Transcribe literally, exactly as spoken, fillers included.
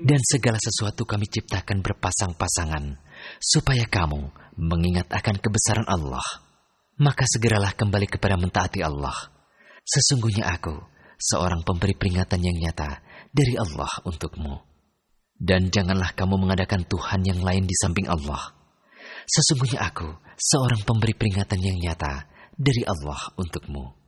Dan segala sesuatu kami ciptakan berpasang-pasangan, supaya kamu mengingat akan kebesaran Allah. Maka segeralah kembali kepada mentaati Allah. Sesungguhnya aku, seorang pemberi peringatan yang nyata dari Allah untukmu. Dan janganlah kamu mengadakan Tuhan yang lain di samping Allah. Sesungguhnya aku, seorang pemberi peringatan yang nyata dari Allah untukmu.